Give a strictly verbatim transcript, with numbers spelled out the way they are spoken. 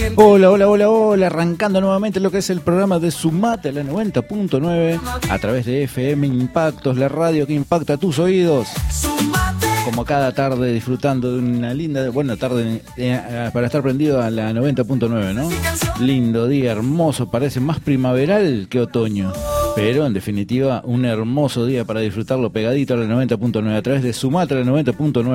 Hola, hola, hola, hola, arrancando nuevamente lo que es el programa de Sumate a la noventa punto nueve a través de F M Impactos, la radio que impacta tus oídos. Como cada tarde disfrutando de una linda, buena tarde eh, para estar prendido a la noventa punto nueve, ¿no? Lindo día, hermoso, parece más primaveral que otoño. Pero en definitiva un hermoso día para disfrutarlo pegadito a la noventa punto nueve a través de Sumate a la noventa punto nueve.